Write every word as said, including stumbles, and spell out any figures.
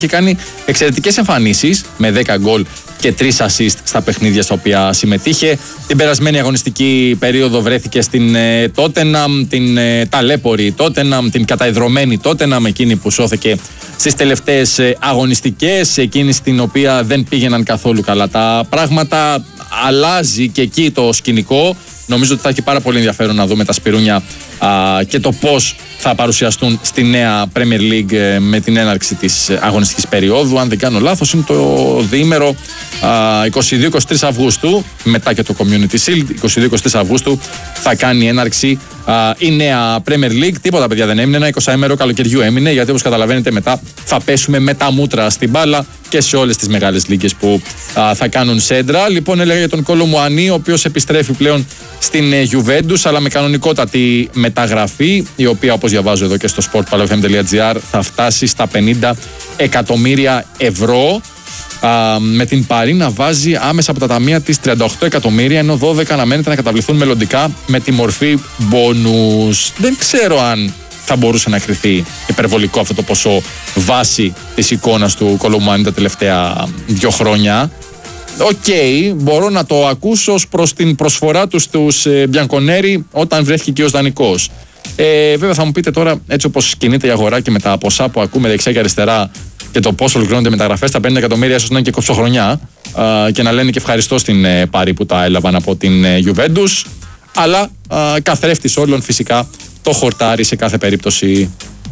Είχε κάνει εξαιρετικές εμφανίσεις με δέκα γκολ και τρία assist στα παιχνίδια στα οποία συμμετείχε. Την περασμένη αγωνιστική περίοδο βρέθηκε στην Τότεναμ, την ε, ταλέπορη Τότεναμ, την καταϊδρωμένη Τότεναμ, εκείνη που σώθηκε στις τελευταίες αγωνιστικές, εκείνη στην οποία δεν πήγαιναν καθόλου καλά τα πράγματα. Αλλάζει και εκεί το σκηνικό. Νομίζω ότι θα έχει πάρα πολύ ενδιαφέρον να δούμε τα σπιρούνια α, και το πώς θα παρουσιαστούν στη νέα Premier League ε, με την έναρξη της αγωνιστικής περίοδου. Αν δεν κάνω λάθος, είναι το διήμερο είκοσι δύο είκοσι τρεις Αυγούστου, μετά και το Community Shield. είκοσι δύο είκοσι τρεις Αυγούστου θα κάνει έναρξη α, η νέα Premier League. Τίποτα, παιδιά, δεν έμεινε. Ένα εικοσάημερο καλοκαιριού έμεινε, γιατί όπως καταλαβαίνετε μετά θα πέσουμε με τα μούτρα στην μπάλα και σε όλες τις μεγάλες λίγες που α, θα κάνουν σέντρα. Λοιπόν, έλεγα για τον Κόλο Μουανί, ο οποίος επιστρέφει πλέον στην Juventus, αλλά με κανονικότατη μεταγραφή, η οποία, όπως διαβάζω εδώ και στο sportpalafm.gr, θα φτάσει στα πενήντα εκατομμύρια ευρώ. Α, με την Παρί να βάζει άμεσα από τα ταμεία της τριάντα οκτώ εκατομμύρια, ενώ δώδεκα αναμένεται να καταβληθούν μελλοντικά με τη μορφή bonus. Δεν ξέρω αν θα μπορούσε να κριθεί υπερβολικό αυτό το ποσό βάσει της εικόνας του Κολομουανί τα τελευταία δύο χρόνια. Οκ, okay, μπορώ να το ακούσω ως προς την προσφορά του στους ε, Μπιανκονέρι όταν βρέθηκε και ως δανεικός. Ε, βέβαια θα μου πείτε τώρα, έτσι όπως κινείται η αγορά και με τα ποσά που ακούμε δεξιά και αριστερά και το πώς ολοκληρώνονται οι μεταγραφές, τα πενήντα εκατομμύρια ίσως να είναι και κοψοχρονιά α, και να λένε και ευχαριστώ στην ε, Παρί που τα έλαβαν από την ε, Juventus, αλλά α, καθρέφτης όλων φυσικά το χορτάρι σε κάθε περίπτωση.